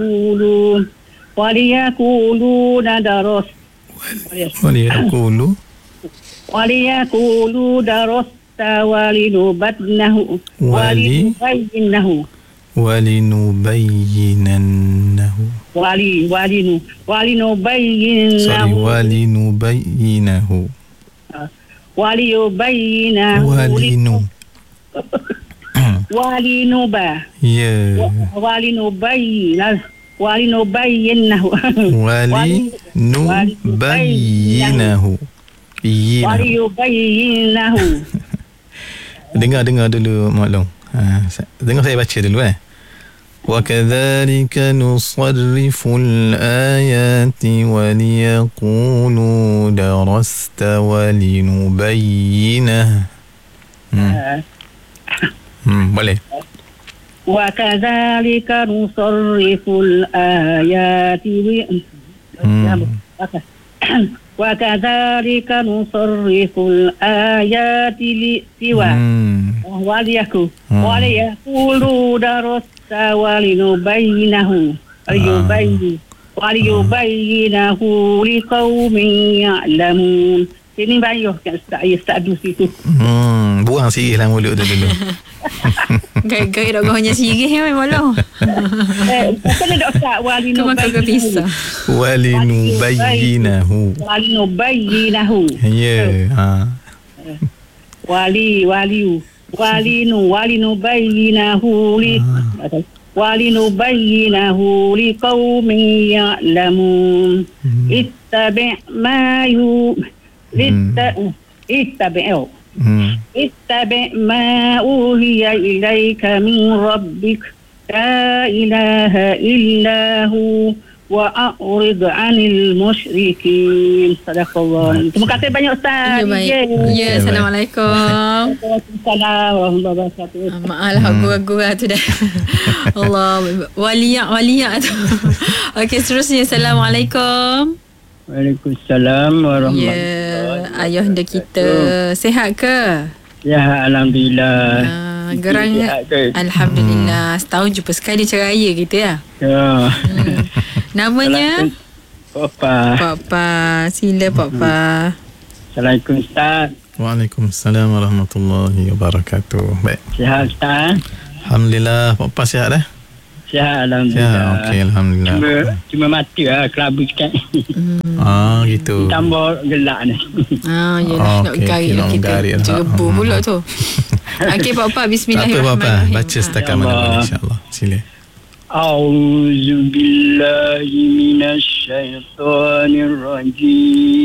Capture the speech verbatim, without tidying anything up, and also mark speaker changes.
Speaker 1: وليقولوا وليقولون درست
Speaker 2: وليقولوا
Speaker 1: وليقولوا درست ولنبينه
Speaker 2: ولي
Speaker 1: ولنبينه
Speaker 2: ولنبيننه
Speaker 1: ولي ولن ولنبينه
Speaker 2: sorry ولنبينه
Speaker 1: وليبينه
Speaker 2: ولنو
Speaker 1: ولنبا
Speaker 2: yeah
Speaker 1: ولنبين ولنبينه
Speaker 2: ولنبينه Iyinah.
Speaker 1: وليبينه
Speaker 2: Dengar dengar dulu maklum. Ha, dengar saya baca dulu eh. وكذلك نصرف الآيات وليقولوا درست ولنبينه. Hmm. Hmm, boleh.
Speaker 1: وكذلك نصرف الآيات
Speaker 2: Hmm.
Speaker 1: وكذلك نصرف الآيات لسوى
Speaker 2: Hmm.
Speaker 1: وليكو
Speaker 2: Hmm.
Speaker 1: وليقولوا درست ولنبينه وليبين وليبينه لقوم يعلمون. Sini bayuh kan Ustaz, ayah Ustaz Abdul situ.
Speaker 2: Hmm, buang sirih lah mulut tu dulu.
Speaker 3: Gaya-gaya dok hanya sirih ya memang.
Speaker 1: Eh, kena dok Ustaz
Speaker 3: Kau makan ke pisah.
Speaker 2: Walinubayyinahu.
Speaker 1: Walinubayyinahu.
Speaker 2: Ya. Ha.
Speaker 1: Wali wali walinu walinubayyinahu li walinubayyinahu liqaumin ya'lamun. Ittabi' ma yu ittabi' ittabi'
Speaker 2: Hmm.
Speaker 1: اتبع ما أوحي إليك من ربك لا إله إلا هو وأعرض عن المشركين. صدق الله. Terima kasih banyak Ustaz.
Speaker 3: Ya baik. Ya, Assalamualaikum.
Speaker 1: Assalamualaikum warahmatullahi wabarakatuh.
Speaker 3: Maaf gua-gua tu dah. Allah, waliya waliya tu. Okey, seterusnya Assalamualaikum.
Speaker 4: Waalaikumsalam warahmatullahi
Speaker 3: Ya, ayah anda kita sihat ke?
Speaker 4: Ya, alhamdulillah.
Speaker 3: Uh, gerang alhamdulillah. Setahun jumpa sekali cara raya kita ya.
Speaker 4: Ya.
Speaker 3: Hmm. Namanya
Speaker 4: Papa.
Speaker 3: Papa. Sila Papa.
Speaker 4: Assalamualaikum Ustaz.
Speaker 2: Waalaikumsalam warahmatullahi wabarakatuh. Baik.
Speaker 4: Sihat Ustaz?
Speaker 2: Alhamdulillah. Papa sihat dah?
Speaker 4: Sihat
Speaker 2: Sihat.
Speaker 4: alhamdulillah.
Speaker 2: Okey, alhamdulillah.
Speaker 4: Cuma, cuma mati lah kelabu sikit.
Speaker 2: Ah, gitu.
Speaker 4: Tambah gelak ni.
Speaker 3: Ah, yalah, nak
Speaker 2: Okey,
Speaker 3: garik
Speaker 2: okey, nak
Speaker 3: kita.
Speaker 2: garik lah.
Speaker 3: Cerebu
Speaker 2: Hmm.
Speaker 3: pula tu. Okey Papa,
Speaker 2: Tak apa, Papa.
Speaker 3: bismillahirrahmanirrahim.
Speaker 2: Baca setakat mana boleh, insyaAllah. Sila.
Speaker 4: A'udzu billahi minasy syaithanir rajim.